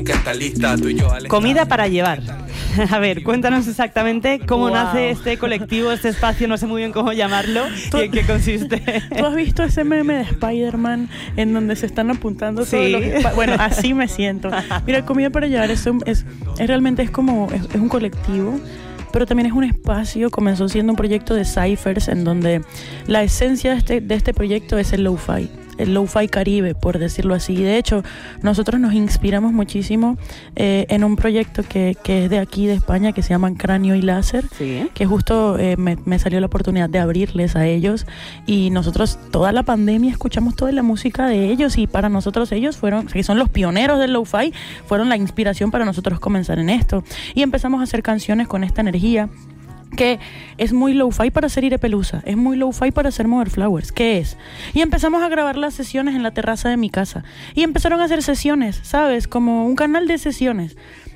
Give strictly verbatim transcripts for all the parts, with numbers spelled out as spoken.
que está lista, tú y yo, Alex. Comida para llevar. A ver, cuéntanos exactamente cómo wow. nace este colectivo, este espacio, no sé muy bien cómo llamarlo, y en qué consiste. ¿Tú has visto ese meme de Spider-Man en donde se están apuntando sí. todos los... Bueno, así me siento. Mira, Comida para llevar es, un, es, es realmente es como, es, es un colectivo, pero también es un espacio. Comenzó siendo un proyecto de cyphers en donde la esencia de este, de este proyecto es el lo-fi, el lo-fi caribe, por decirlo así. De hecho, nosotros nos inspiramos muchísimo eh, en un proyecto que, que es de aquí, de España, que se llama Cráneo y Láser, sí. que justo eh, me, me salió la oportunidad de abrirles a ellos, y nosotros toda la pandemia escuchamos toda la música de ellos, y para nosotros ellos fueron, que son los pioneros del lo-fi, fueron la inspiración para nosotros comenzar en esto, y empezamos a hacer canciones con esta energía que es muy lo-fi para hacer Irepelusa, es muy lo-fi para hacer Mother Flowers. ¿Qué es? Y empezamos a grabar las sesiones en la terraza de mi casa, y empezaron a hacer sesiones, ¿sabes? Como un canal de sesiones,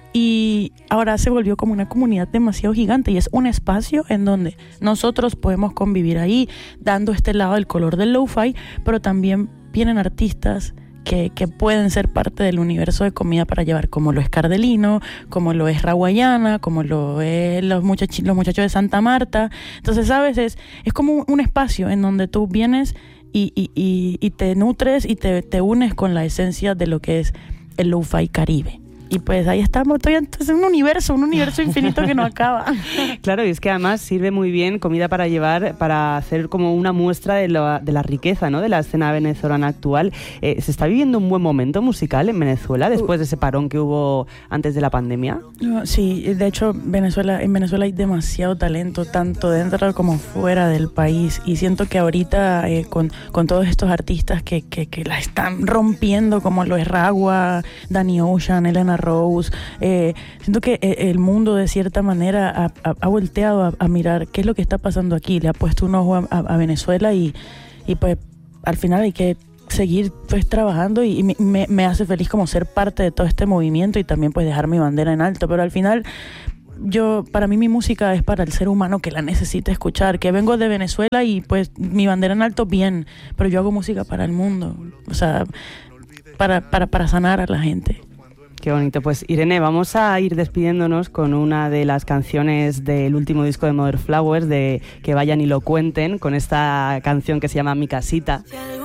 y ahora se volvió como una comunidad demasiado gigante, y es un espacio en donde nosotros podemos convivir ahí, dando este lado del color del lo-fi, pero también vienen artistas Que, que pueden ser parte del universo de Comida para llevar, como lo es Cardelino, como lo es Raguayana, como lo es los, muchach- los muchachos de Santa Marta. Entonces, ¿sabes? Es, es como un, un espacio en donde tú vienes y, y, y, y te nutres y te, te unes con la esencia de lo que es el lo-fi caribe. Y pues ahí estamos, estoy en un universo, un universo infinito que no acaba. Claro, y es que además sirve muy bien Comida para llevar para hacer como una muestra de, lo, de la riqueza, ¿no?, de la escena venezolana actual. Eh, ¿Se está viviendo un buen momento musical en Venezuela después de ese parón que hubo antes de la pandemia? Sí, de hecho Venezuela, en Venezuela hay demasiado talento, tanto dentro como fuera del país, y siento que ahorita eh, con, con todos estos artistas que, que, que la están rompiendo, como lo es Ragua, Danny Ocean, Elena Rose, eh, siento que el mundo de cierta manera ha, ha, ha volteado a, a mirar qué es lo que está pasando aquí, le ha puesto un ojo a, a, a Venezuela, y, y pues al final hay que seguir pues trabajando, y, y me, me hace feliz como ser parte de todo este movimiento, y también pues dejar mi bandera en alto, pero al final yo, para mí mi música es para el ser humano que la necesita escuchar, que vengo de Venezuela y pues mi bandera en alto bien, pero yo hago música para el mundo, o sea, para, para, para sanar a la gente. Qué bonito. Pues Irene, vamos a ir despidiéndonos con una de las canciones del último disco de Mother Flowers, de Que vayan y lo cuenten, con esta canción que se llama Mi casita.